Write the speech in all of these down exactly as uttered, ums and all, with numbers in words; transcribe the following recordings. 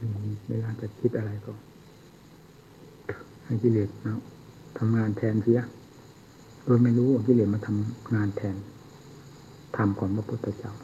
เวลาจะคิดอะไรก็ให้กิเลสนะทำงานแทนเสียโดยไม่รู้ว่ากิเลสมาทำงานแทนธรรมของพระพุทธเจ้า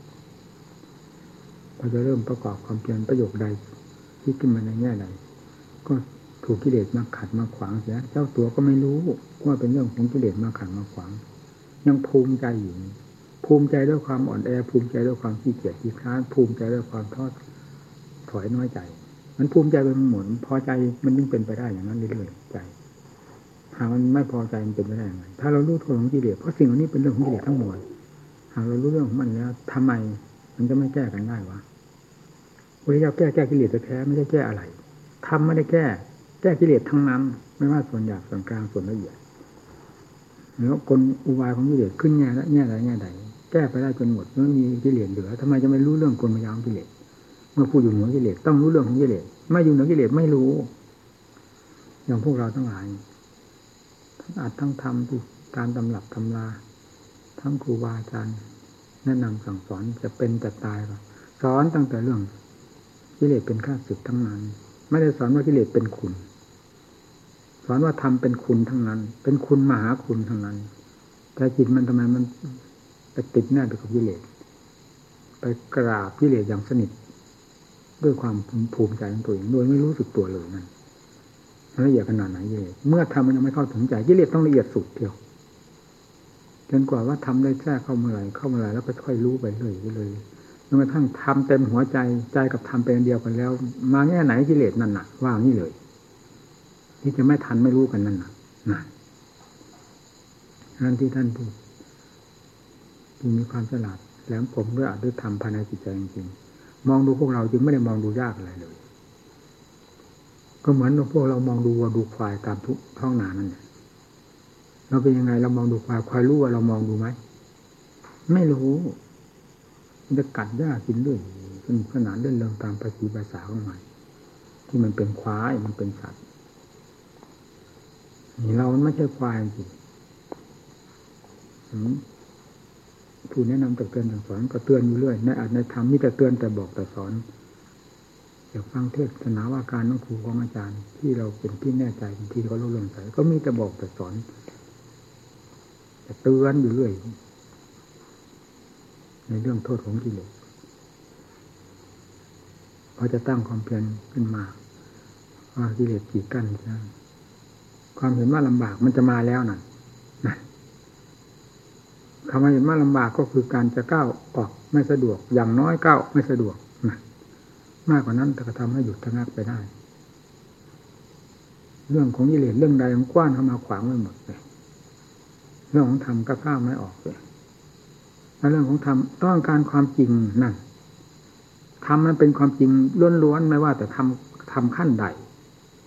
พอจะเริ่มประกอบความเพียรประโยคใดที่ขึ้นมาในแง่ใดก็ถูกกิเลสมาขัดมาขวางเสียเจ้าตัวก็ไม่รู้ว่าเป็นเรื่องของกิเลสมาขัดมาขวางยังภูมิใจอยู่ภูมิใจด้วยความอ่อนแอภูมิใจด้วยความขี้เกียจขี้คร้านภูมิใจด้วยความท้อถอยน้อยใจมันภูมิใจเป็นหมุนพอใจมันยิ่งเป็นไปได้อย่างนั้นเรื่อยๆใจหากมันไม่พอใจมันเป็นไปได้ยังไงถ้าเรารู้โทษของกิเลสเพราะสิ่งเหล่านี้เป็นเรื่องของกิเลสทั้งหมดหากเรารู้เรื่องของมันแล้วทำไมมันจะไม่แก้กันได้วะพระพุทธเจ้าแก้แก้กิเลสแท้ๆไม่ได้แก้อะไรทำไม่ได้แก้แก้กิเลสทั้งนั้นไม่ว่าส่วนหยาบส่วนกลางส่วนละเอียดแล้วกลอุบายของกิเลสขึ้นแง่ละแง่ใดแง่ใดแก้ไปได้จนหมดแล้วมีกิเลสเหลือทำไมจะไม่รู้เรื่องกลมายาของกิเลสเมื่อผู้อยู่เหนือกิเลสต้องรู้เรื่องของกิเลสไม่อยู่เหนือกิเลสไม่รู้อย่างพวกเราทั้งหลายทั้งอาจทั้งทำที่การตำรับตำราทั้งครูบาอาจารย์แนะนำสั่งสอนจะเป็นแต่ตายก็สอนตั้งแต่เรื่องกิเลสเป็นข้าศึกทั้งนั้นไม่ได้สอนว่ากิเลสเป็นคุณสอนว่าธรรมเป็นคุณทั้งนั้นเป็นคุณมหาคุณทั้งนั้นแต่จิตมันทำไมมันไปติดแน่ไปกับกิเลสไปกราบกิเลสอย่างสนิทด้วยความภูมิใจของตัวเองโดยไม่รู้สึกตัวเลยนั่นละเอียดขนาดไหนกิเลสเมื่อทำมันยังไม่เข้าถึงใจกิเลสต้องละเอียดสุดเดียวจนกว่าว่าทำได้แท้เข้าเมื่อไหร่เข้าเมื่อไหร่แล้วก็ค่อยรู้ไปเรื่อยเลยจนกระทั่งทำเต็มหัวใจใจกับทำเป็นเดียวกันแล้วมาแง่ไหนกิเลสนั่นน่ะว่านี่เลยที่จะไม่ทันไม่รู้กันนั่นน่ะนั่นนั่นที่ท่านพูดที่มีความฉลาดแหลมคมด้วยอาจด้วยธรรมภายในจิตใจจริงๆมองดูพวกเราจึงไม่ได้มองดูยากอะไรเลยก็เหมือนพวกเรามองดูวัวดูควายตามทุกท้องนานั่นแหละเราเป็นยังไงเรามองดูควายควายรู้ว่าเรามองดูไหมไม่รู้มันจะกัดหญ้ากินด้วยสนุกสนานเล่นเริงตามภาษีภาษาของมันที่มันเป็นควายมันเป็นสัตว์นี่เราไม่ใช่ควายจริงผู้แนะนำตักเตือนสั่งสอนก็เตือนอยู่เรื่อยในอาจในธรรมมีแต่เตือนแต่บอกแต่สอนอยากฟังเทศนาว่าการของครูของอาจารย์ที่เราเป็นที่แน่ใจเป็นที่เขารู้เรื่องใจก็มีแต่บอกแต่สอนแต่เตือนอยู่เรื่อยในเรื่องโทษของกิเลสพอจะตั้งความเพียรขึ้นมาว่ากิเลสกีดกั้นใช่ความเห็นว่าลำบากมันจะมาแล้วนั่นนะคำว่าเห็นว่าลำบากก็คือการจะก้าวออกไม่สะดวกอย่างน้อยก้าวไม่สะดวกนะมากกว่านั้นแต่ก็ทำให้หยุดชะงักไปได้เรื่องของกิเลสเรื่องใดมันกว้านเข้ามาขวางไว้หมดเลยเรื่องของธรรมก็ข้ามไม่ออกเลยแล้วเรื่องของธรรมต้องการความจริงนั่นธรรมมันเป็นความจริงล้วนๆไม่ว่าแต่ทำทำขั้นใด